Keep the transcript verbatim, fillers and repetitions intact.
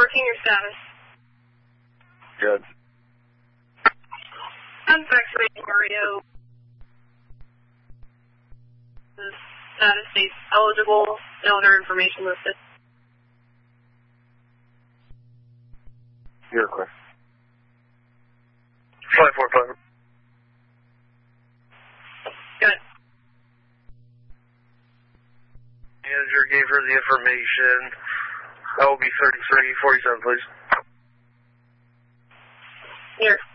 working, your status? Good. Unfax rating Mario. The status states eligible, no other information listed. Your request. five four five. Good. Manager gave her the information. L B thirty-three forty-seven, please. Here.